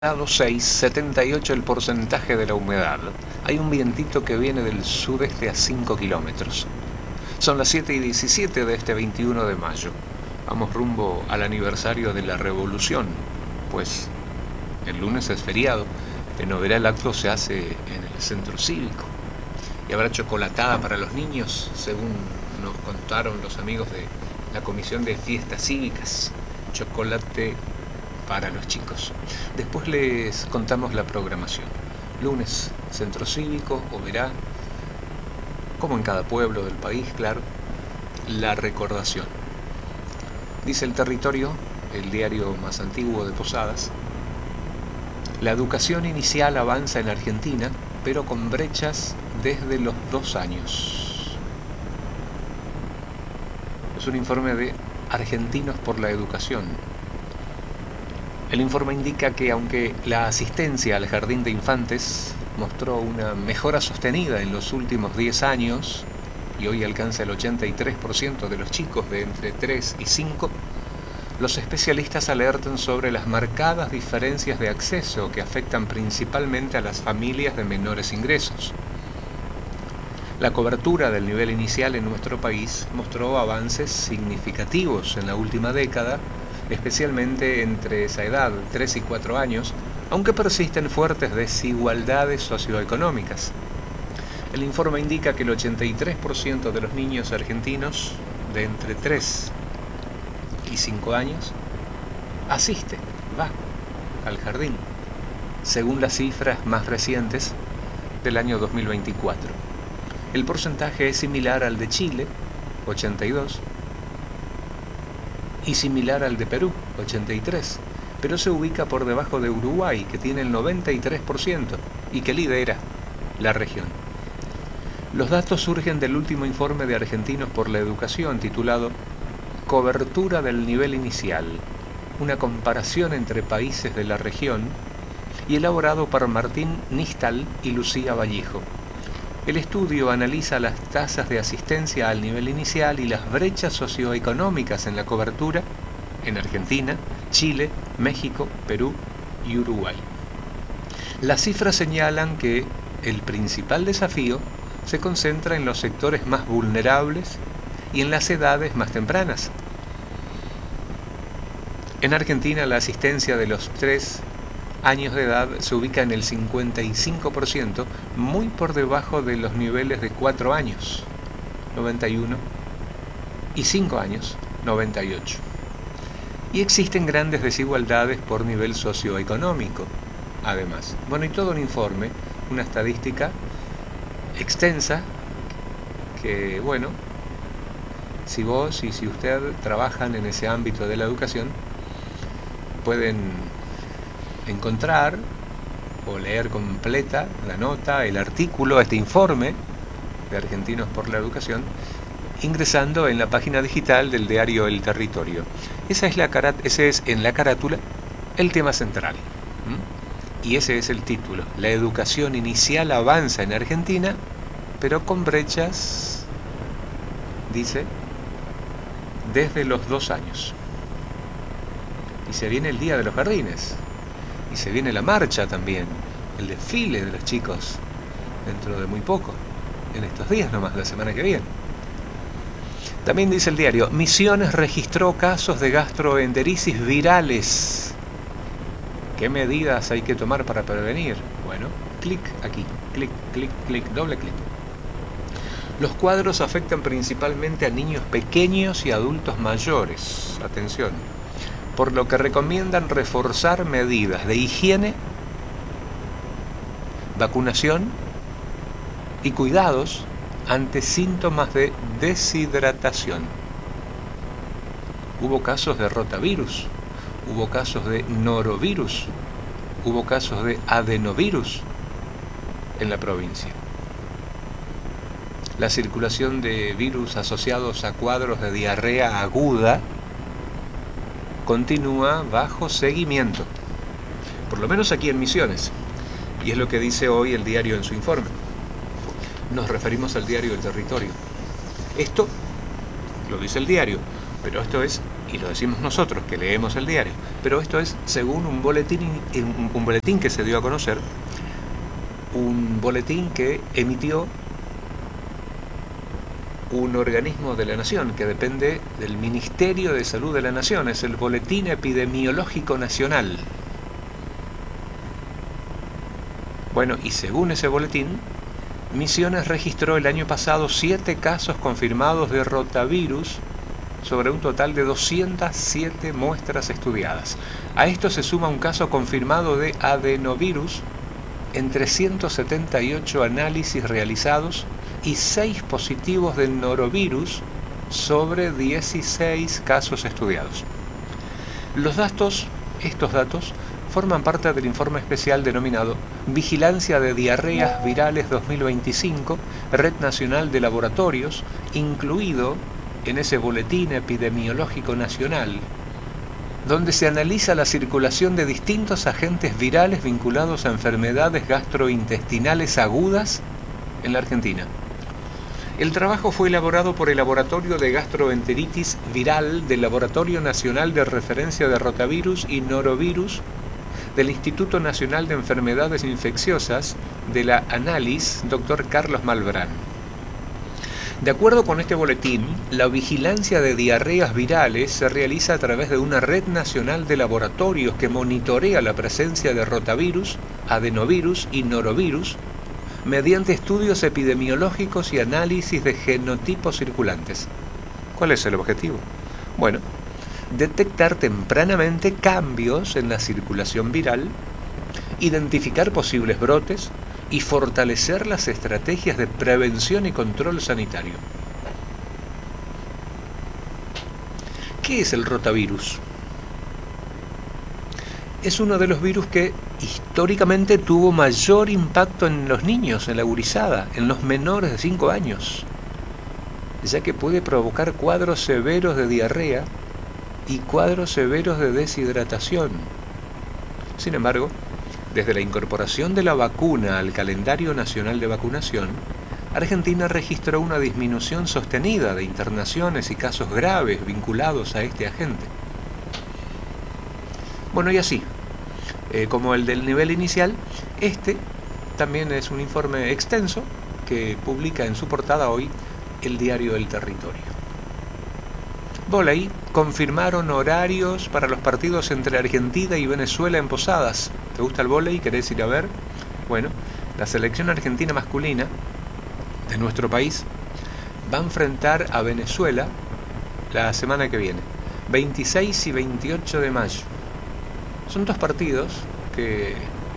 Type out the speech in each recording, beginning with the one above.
Grado 6, 78 el porcentaje de la humedad. Hay un vientito que viene del sudeste a 5 kilómetros. Son las 7:17 de este 21 de mayo. Vamos rumbo al aniversario de la Revolución, pues el lunes es feriado. De Noverá el acto se hace en el centro cívico. Y habrá chocolatada para los niños, según nos contaron los amigos de la Comisión de Fiestas Cívicas. Chocolate para los chicos. Después les contamos la programación. Lunes, Centro Cívico, Oberá, como en cada pueblo del país, claro, la recordación. Dice El Territorio, el diario más antiguo de Posadas: la educación inicial avanza en Argentina, pero con brechas desde los 2 años. Es un informe de Argentinos por la Educación. El informe indica que aunque la asistencia al jardín de infantes mostró una mejora sostenida en los últimos 10 años, y hoy alcanza el 83% de los chicos de entre 3 y 5, los especialistas alertan sobre las marcadas diferencias de acceso que afectan principalmente a las familias de menores ingresos. La cobertura del nivel inicial en nuestro país mostró avances significativos en la última década, especialmente entre esa edad, 3 y 4 años, aunque persisten fuertes desigualdades socioeconómicas. El informe indica que el 83% de los niños argentinos de entre 3 y 5 años va al jardín, según las cifras más recientes del año 2024. El porcentaje es similar al de Chile, 82%, y similar al de Perú, 83%, pero se ubica por debajo de Uruguay, que tiene el 93% y que lidera la región. Los datos surgen del último informe de Argentinos por la Educación, titulado Cobertura del nivel inicial, una comparación entre países de la región, y elaborado por Martín Nistal y Lucía Vallejo. El estudio analiza las tasas de asistencia al nivel inicial y las brechas socioeconómicas en la cobertura en Argentina, Chile, México, Perú y Uruguay. Las cifras señalan que el principal desafío se concentra en los sectores más vulnerables y en las edades más tempranas. En Argentina, la asistencia de los 3 años de edad se ubica en el 55%, muy por debajo de los niveles de 4 años, 91, y 5 años, 98. Y existen grandes desigualdades por nivel socioeconómico, además. Bueno, y todo un informe, una estadística extensa que, bueno, si vos y si usted trabajan en ese ámbito de la educación, pueden encontrar o leer completa la nota, el artículo, este informe de Argentinos por la Educación, ingresando en la página digital del diario El Territorio. Ese es en la carátula el tema central. Y ese es el título: la educación inicial avanza en Argentina, pero con brechas, dice, desde los 2 años. Y se viene el Día de los Jardines. Y se viene la marcha también, el desfile de los chicos, dentro de muy poco, en estos días nomás, la semana que viene. También dice el diario: Misiones registró casos de gastroenteritis virales. ¿Qué medidas hay que tomar para prevenir? Bueno, clic aquí, clic, doble clic. Los cuadros afectan principalmente a niños pequeños y adultos mayores. Atención. Por lo que recomiendan reforzar medidas de higiene, vacunación y cuidados ante síntomas de deshidratación. Hubo casos de rotavirus, hubo casos de norovirus, hubo casos de adenovirus en la provincia. La circulación de virus asociados a cuadros de diarrea aguda continúa bajo seguimiento, por lo menos aquí en Misiones, y es lo que dice hoy el diario en su informe. Nos referimos al diario El Territorio. Esto lo dice el diario, pero esto es y lo decimos nosotros que leemos el diario, pero esto es según un boletín que se dio a conocer, un boletín que emitió un organismo de la Nación que depende del Ministerio de Salud de la Nación, es el Boletín Epidemiológico Nacional. Bueno, y según ese boletín, Misiones registró el año pasado 7 casos confirmados de rotavirus sobre un total de 207 muestras estudiadas. A esto se suma un caso confirmado de adenovirus en 378 análisis realizados y 6 positivos del norovirus sobre 16 casos estudiados. Estos datos forman parte del informe especial denominado Vigilancia de Diarreas Virales 2025, Red Nacional de Laboratorios, incluido en ese Boletín Epidemiológico Nacional, donde se analiza la circulación de distintos agentes virales vinculados a enfermedades gastrointestinales agudas en la Argentina. El trabajo fue elaborado por el Laboratorio de Gastroenteritis Viral del Laboratorio Nacional de Referencia de Rotavirus y Norovirus del Instituto Nacional de Enfermedades Infecciosas de la ANALIS, Dr. Carlos Malbrán. De acuerdo con este boletín, la vigilancia de diarreas virales se realiza a través de una red nacional de laboratorios que monitorea la presencia de rotavirus, adenovirus y norovirus mediante estudios epidemiológicos y análisis de genotipos circulantes. ¿Cuál es el objetivo? Bueno, detectar tempranamente cambios en la circulación viral, identificar posibles brotes y fortalecer las estrategias de prevención y control sanitario. ¿Qué es el rotavirus? Es uno de los virus que históricamente tuvo mayor impacto en los niños, en la gurizada, en los menores de 5 años, ya que puede provocar cuadros severos de diarrea y cuadros severos de deshidratación. Sin embargo, desde la incorporación de la vacuna al calendario nacional de vacunación, Argentina registró una disminución sostenida de internaciones y casos graves vinculados a este agente. Bueno, y así, como el del nivel inicial, este también es un informe extenso que publica en su portada hoy el diario El Territorio. Vóley: confirmaron horarios para los partidos entre Argentina y Venezuela en Posadas. ¿Te gusta el vóley? ¿Querés ir a ver? Bueno, la selección argentina masculina de nuestro país va a enfrentar a Venezuela la semana que viene, 26 y 28 de mayo. Son 2 partidos que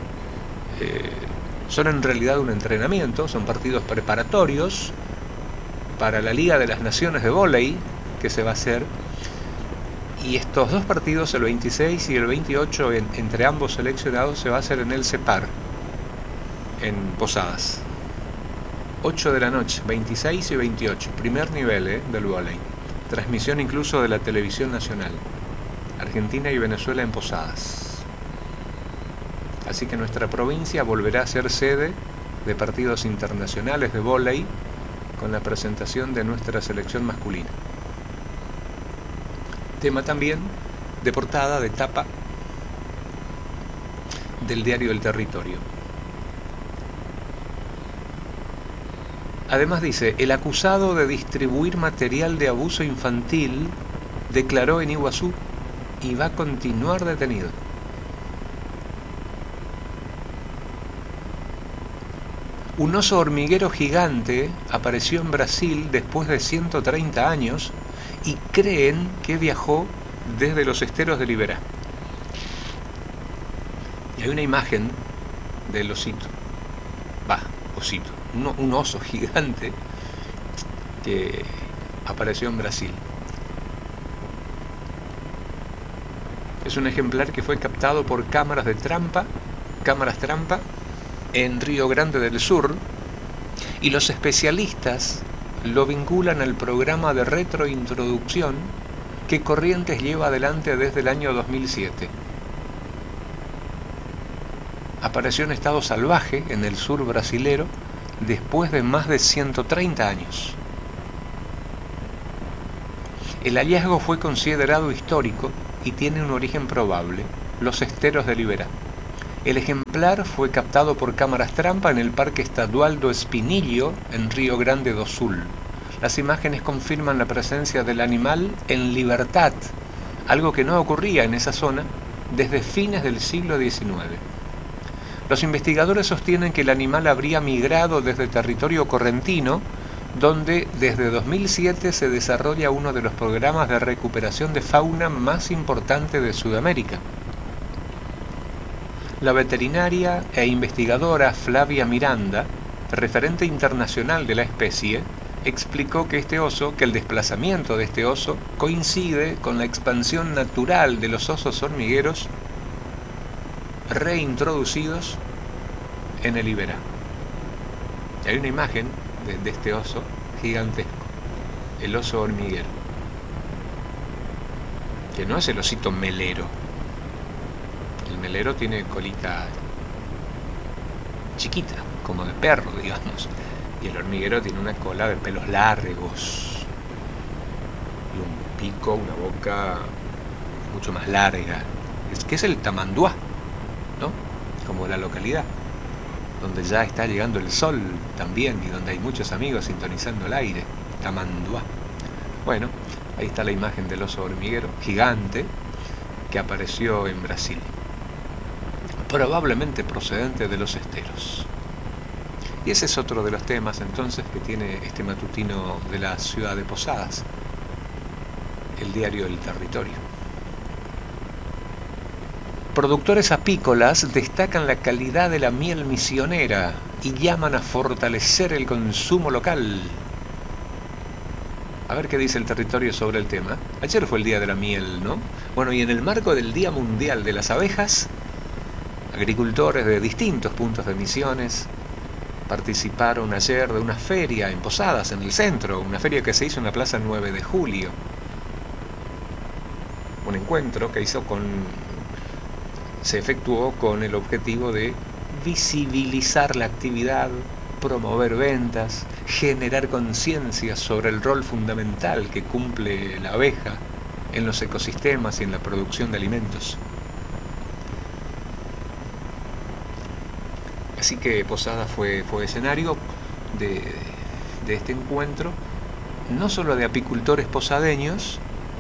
son en realidad un entrenamiento, son partidos preparatorios para la Liga de las Naciones de Vóley que se va a hacer, y estos 2 partidos, el 26 y el 28, entre ambos seleccionados, se va a hacer en el CEPAR, en Posadas, 8 de la noche, 26 y 28, primer nivel del vóley, transmisión incluso de la televisión nacional, Argentina y Venezuela en Posadas. Así que nuestra provincia volverá a ser sede de partidos internacionales de vóley con la presentación de nuestra selección masculina. Tema también de portada, de tapa del diario El Territorio. Además dice: el acusado de distribuir material de abuso infantil declaró en Iguazú y va a continuar detenido. Un oso hormiguero gigante apareció en Brasil después de 130 años y creen que viajó desde los esteros de Liberá. Y hay una imagen del osito, un oso gigante que apareció en Brasil. Es un ejemplar que fue captado por cámaras trampa en Río Grande del Sur, y los especialistas lo vinculan al programa de retrointroducción que Corrientes lleva adelante desde el año 2007. Apareció en estado salvaje en el sur brasilero después de más de 130 años. El hallazgo fue considerado histórico y tiene un origen probable, los esteros del Iberá. El ejemplar fue captado por cámaras trampa en el Parque Estadual do Espinillo, en Río Grande do Sul. Las imágenes confirman la presencia del animal en libertad, algo que no ocurría en esa zona desde fines del siglo XIX. Los investigadores sostienen que el animal habría migrado desde territorio correntino, donde desde 2007 se desarrolla uno de los programas de recuperación de fauna más importantes de Sudamérica. La veterinaria e investigadora Flavia Miranda, referente internacional de la especie, explicó que el desplazamiento de este oso coincide con la expansión natural de los osos hormigueros reintroducidos en el Iberá. Hay una imagen de este oso gigantesco, el oso hormiguero, que no es el osito melero. El melero tiene colita chiquita, como de perro, digamos, y el hormiguero tiene una cola de pelos largos y un pico, una boca mucho más larga. Es el tamanduá, ¿no? Como la localidad donde ya está llegando el sol también y donde hay muchos amigos sintonizando el aire, Tamanduá. Bueno, ahí está la imagen del oso hormiguero gigante que apareció en Brasil, probablemente procedente de los esteros. Y ese es otro de los temas entonces que tiene este matutino de la ciudad de Posadas, el diario El Territorio. Productores apícolas destacan la calidad de la miel misionera y llaman a fortalecer el consumo local. A ver qué dice El Territorio sobre el tema. Ayer fue el día de la miel, ¿no? Bueno, y en el marco del Día Mundial de las Abejas, agricultores de distintos puntos de Misiones participaron ayer de una feria en Posadas, en el centro, una feria que se hizo en la Plaza 9 de Julio. Un encuentro que se efectuó con el objetivo de visibilizar la actividad, promover ventas, generar conciencia sobre el rol fundamental que cumple la abeja en los ecosistemas y en la producción de alimentos. Así que Posadas fue escenario de este encuentro, no solo de apicultores posadeños,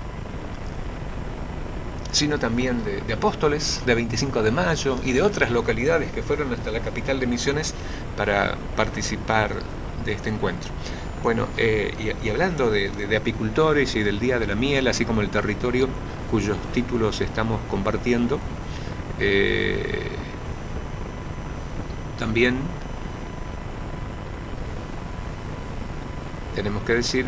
sino también de Apóstoles, de 25 de Mayo y de otras localidades que fueron hasta la capital de Misiones para participar de este encuentro. Bueno, y hablando de apicultores y del Día de la Miel, así como El Territorio, cuyos títulos estamos compartiendo, también tenemos que decir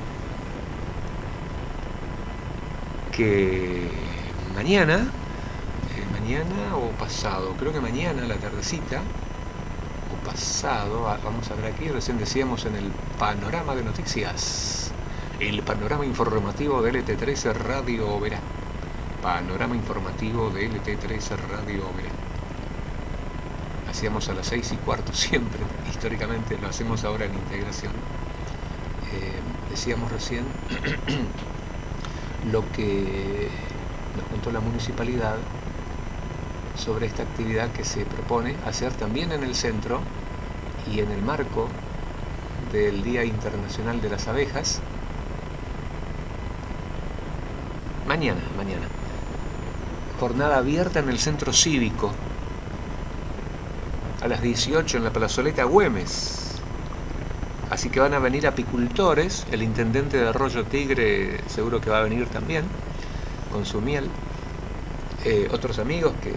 que mañana o pasado, creo que mañana a la tardecita, o pasado, vamos a ver aquí, recién decíamos en el panorama de noticias, el panorama informativo de LT13 Radio Oberá. Panorama informativo de LT13 Radio Oberá. Hacíamos a las 6:15 siempre, históricamente, lo hacemos ahora en integración. Decíamos recién lo que nos contó la municipalidad sobre esta actividad que se propone hacer también en el centro y en el marco del Día Internacional de las Abejas. Mañana. Jornada abierta en el centro cívico a las 18 en la plazoleta Güemes. Así que van a venir apicultores, el intendente de Arroyo Tigre seguro que va a venir también con su miel, otros amigos que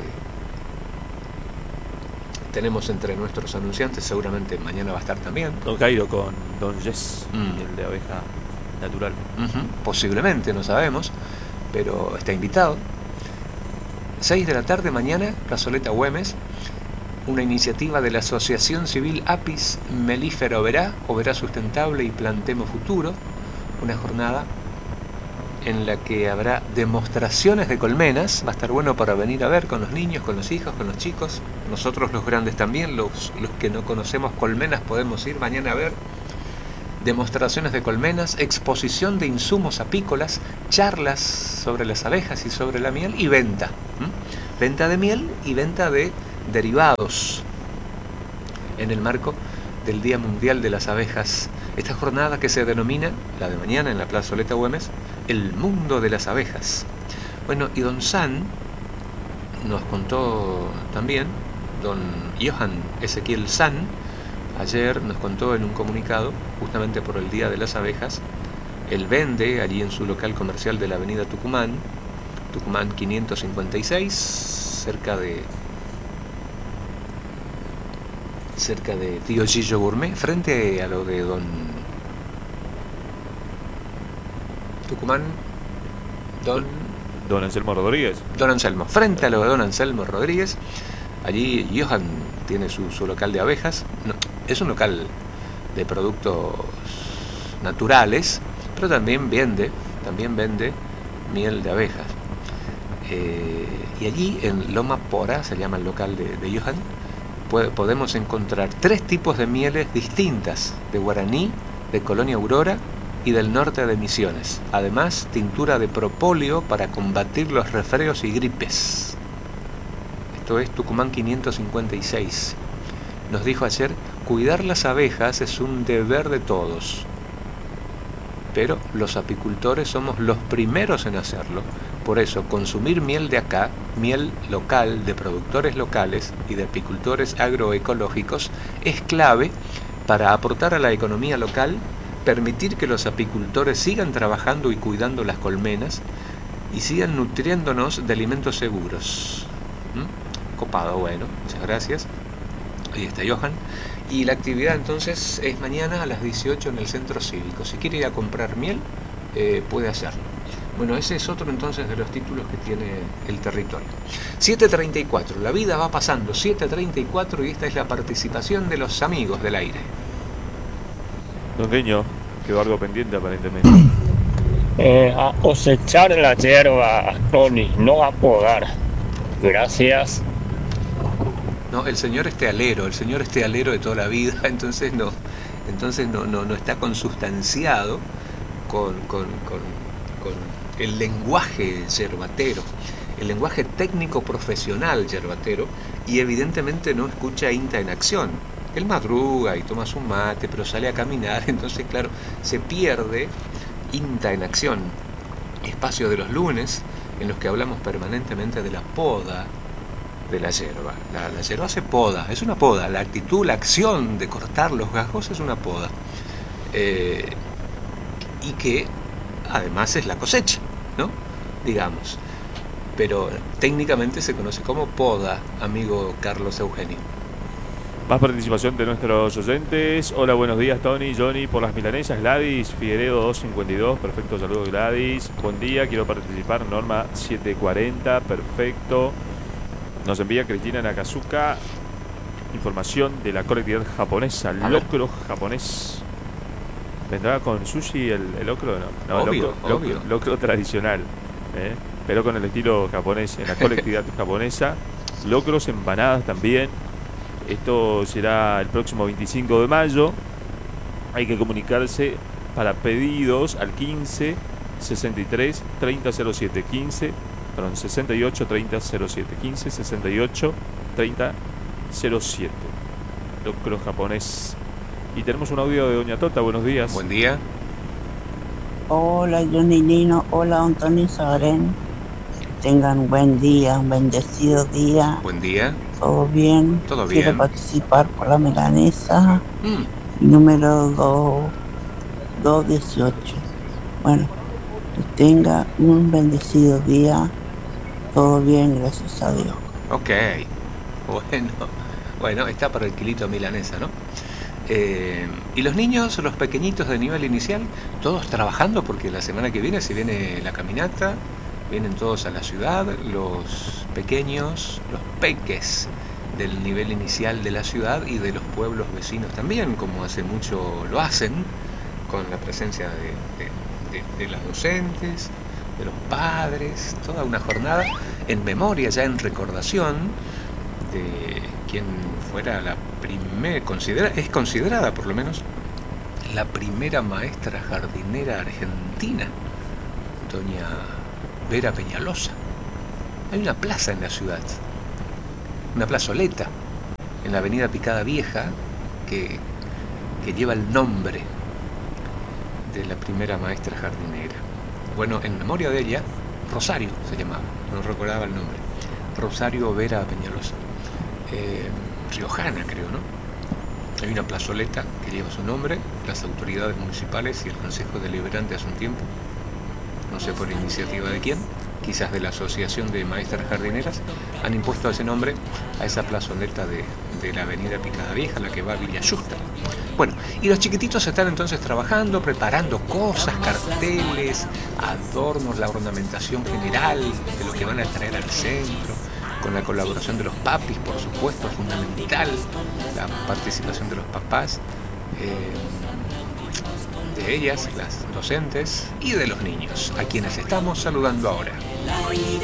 tenemos entre nuestros anunciantes, seguramente mañana va a estar también. Don Cairo con Don Jess, el de abeja natural. Posiblemente, no sabemos, pero está invitado. 6 de la tarde mañana, plazoleta Güemes, una iniciativa de la Asociación Civil Apis Melífera Oberá Sustentable y Plantemos Futuro, una jornada en la que habrá demostraciones de colmenas. Va a estar bueno para venir a ver con los niños, con los hijos, con los chicos, nosotros los grandes también, los que no conocemos colmenas podemos ir mañana a ver demostraciones de colmenas, exposición de insumos apícolas, charlas sobre las abejas y sobre la miel y venta. Venta de miel y venta de derivados en el marco del Día Mundial de las Abejas. Esta jornada que se denomina, la de mañana en la Plazoleta Güemes, el mundo de las abejas. Bueno, y don San nos contó también, don Johan Ezequiel San, ayer nos contó en un comunicado, justamente por el Día de las Abejas, él vende allí en su local comercial de la avenida Tucumán 556, cerca de Tío Gillo Gourmet, frente a lo de don Tucumán, Don Anselmo Rodríguez. Don Anselmo, frente a lo de don Anselmo Rodríguez. Allí Johan tiene su local de abejas. No, es un local de productos naturales, pero también vende miel de abejas. Y allí en Loma Pora, se llama el local de Johan, podemos encontrar 3 tipos de mieles distintas: de guaraní, de Colonia Aurora y del norte de Misiones. Además, tintura de propóleo para combatir los resfriados y gripes. Esto es Tucumán 556. Nos dijo ayer, cuidar las abejas es un deber de todos, pero los apicultores somos los primeros en hacerlo. Por eso, consumir miel de acá, miel local, de productores locales y de apicultores agroecológicos, es clave para aportar a la economía local, permitir que los apicultores sigan trabajando y cuidando las colmenas y sigan nutriéndonos de alimentos seguros. Copado, bueno, muchas gracias. Ahí está Johan. Y la actividad entonces es mañana a las 18 en el centro cívico. Si quiere ir a comprar miel, puede hacerlo. Bueno, ese es otro entonces de los títulos que tiene el territorio. 7:34, la vida va pasando, 7:34, y esta es la participación de los amigos del aire. Don Queño, quedó algo pendiente aparentemente. A cosechar la hierba, Tony, no a podar. Gracias. No, el señor estealero de toda la vida, entonces no está consustanciado con el lenguaje yerbatero, el lenguaje técnico profesional yerbatero, y evidentemente no escucha INTA en acción. Él madruga y toma su mate, pero sale a caminar, entonces claro, se pierde INTA en acción. Espacio de los lunes en los que hablamos permanentemente de la poda de la yerba. La yerba se poda, es una poda. La actitud, la acción de cortar los gajos es una poda. Y que además es la cosecha, ¿no? Digamos. Pero técnicamente se conoce como poda, amigo Carlos Eugenio. Más participación de nuestros oyentes. Hola, buenos días, Tony, Johnny, por las milanesas. Gladys, Figueredo 252, perfecto, saludos Gladys. Buen día, quiero participar, Norma 740, perfecto. Nos envía Cristina Nakazuka información de la colectividad japonesa, locro japonés. ¿Vendrá con sushi el locro? No, obvio. Locro tradicional, pero con el estilo japonés, en la colectividad japonesa. Locros, empanadas también. Esto será el próximo 25 de mayo. Hay que comunicarse para pedidos al 15 63 30 07 68 30 07 15 68 30 07. Locro japonés. Y tenemos un audio de Doña Tota. Buenos días. Buen día. Hola Johnny Lino, hola Antonio Sabarén. Tengan un buen día, un bendecido día. Buen día. ¿Todo bien? Todo bien. Quiero participar por la milanesa. Número 218. Bueno, que tenga un bendecido día. Todo bien, gracias a Dios. Ok. Bueno, está para el kilito milanesa, ¿no? Y los niños, los pequeñitos de nivel inicial, todos trabajando, porque la semana que viene se viene la caminata, vienen todos a la ciudad, los pequeños, los peques del nivel inicial de la ciudad y de los pueblos vecinos también, como hace mucho lo hacen, con la presencia de las docentes, de los padres, toda una jornada en memoria, ya en recordación de quien fuera la primera, es considerada por lo menos la primera maestra jardinera argentina, doña Vera Peñalosa. Hay una plaza en la ciudad, una plazoleta en la avenida Picada Vieja que lleva el nombre de la primera maestra jardinera. Bueno, en memoria de ella, Rosario se llamaba, no recordaba el nombre. Rosario Vera Peñalosa, riojana creo, ¿no? Hay una plazoleta que lleva su nombre, las autoridades municipales y el Consejo Deliberante hace un tiempo, no sé por iniciativa de quién, quizás de la Asociación de Maestras Jardineras, han impuesto ese nombre a esa plazoleta de la avenida Picada Vieja, la que va a Villa Justa. Bueno, y los chiquititos están entonces trabajando, preparando cosas, carteles, adornos, la ornamentación general de lo que van a traer al centro, con la colaboración de los papis, por supuesto, fundamental, la participación de los papás, de ellas, las docentes, y de los niños, a quienes estamos saludando ahora.